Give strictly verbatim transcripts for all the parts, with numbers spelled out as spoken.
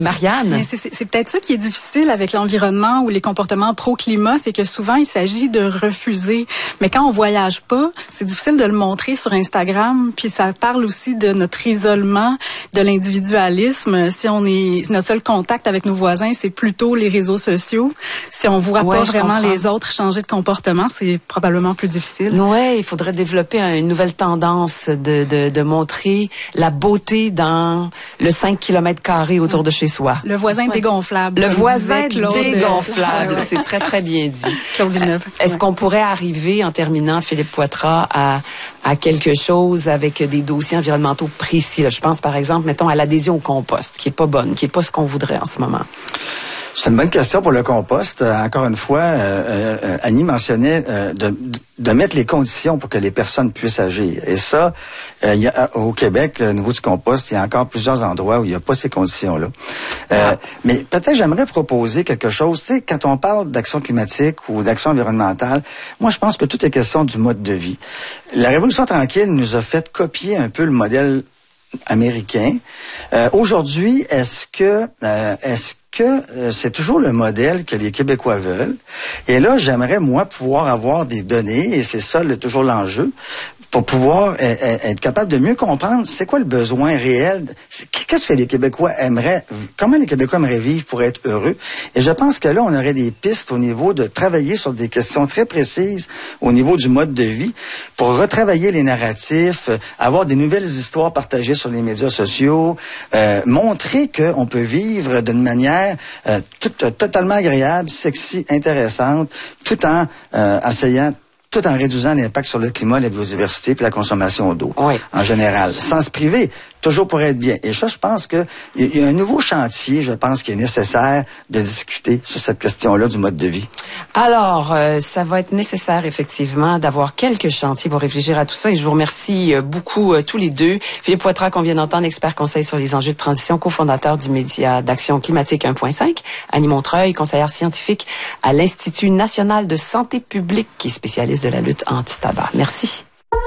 Marianne? C'est, c'est, c'est peut-être ça qui est difficile avec l'environnement ou les comportements pro-climat, c'est que souvent, il s'agit de refuser. Mais quand on voyage pas, c'est difficile de le montrer sur Instagram. Puis ça parle aussi de notre isolement, de l'individualisme. Si on est, notre seul contact avec nos voisins, c'est plutôt les réseaux sociaux. Si on voit ouais, pas vraiment comprends. les autres changer de comportement, c'est probablement plus difficile. Ouais, il faudrait développer une nouvelle tendance de, de, de montrer la beauté dans le cinq kilomètres carrés autour de chez soi. Le voisin ouais. dégonflable. Le voisin dégonflable, c'est très, très bien dit. Claude Villeneuve. Est-ce ouais. qu'on pourrait arriver, en terminant, Philippe Poitras, à, à quelque chose avec des dossiers environnementaux précis? Là? Je pense, par exemple, mettons, à l'adhésion au compost, qui est pas bonne, qui est pas ce qu'on voudrait en ce moment. C'est une bonne question pour le compost. Euh, encore une fois, euh, euh, Annie mentionnait euh, de, de mettre les conditions pour que les personnes puissent agir. Et ça, euh, il y a, au Québec, au niveau du compost, il y a encore plusieurs endroits où il n'y a pas ces conditions-là. Euh, ah. Mais peut-être j'aimerais proposer quelque chose. Tu sais, quand on parle d'action climatique ou d'action environnementale, moi, je pense que tout est question du mode de vie. La Révolution tranquille nous a fait copier un peu le modèle américain. Euh, aujourd'hui, est-ce que euh, est-ce que euh, c'est toujours le modèle que les Québécois veulent? Et là, j'aimerais, moi, pouvoir avoir des données, et c'est ça le, toujours l'enjeu, pour pouvoir euh, être capable de mieux comprendre c'est quoi le besoin réel, qu'est-ce que les Québécois aimeraient, comment les Québécois aimeraient vivre pour être heureux. Et je pense que là, on aurait des pistes au niveau de travailler sur des questions très précises au niveau du mode de vie pour retravailler les narratifs, euh, avoir des nouvelles histoires partagées sur les médias sociaux, euh, montrer qu'on peut vivre d'une manière Euh, tout, euh, totalement agréable, sexy, intéressante, tout en euh, essayant, tout en réduisant l'impact sur le climat, la biodiversité et la consommation d'eau oui. en général, sans se priver, toujours pour être bien. Et ça, je pense que il y a un nouveau chantier, je pense, qui est nécessaire de discuter sur cette question-là du mode de vie. Alors, euh, ça va être nécessaire, effectivement, d'avoir quelques chantiers pour réfléchir à tout ça. Et je vous remercie euh, beaucoup euh, tous les deux. Philippe Poitras, qu'on vient d'entendre, expert conseil sur les enjeux de transition, cofondateur du média d'action climatique un point cinq. Annie Montreuil, conseillère scientifique à l'Institut national de santé publique, qui est spécialiste de la lutte anti-tabac. Merci.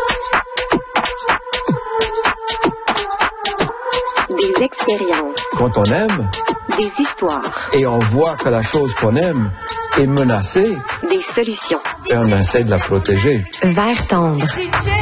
Des expériences. Quand on aime. Des histoires. Et on voit que la chose qu'on aime est menacée. Des solutions. Et on essaie de la protéger. Vert tendre.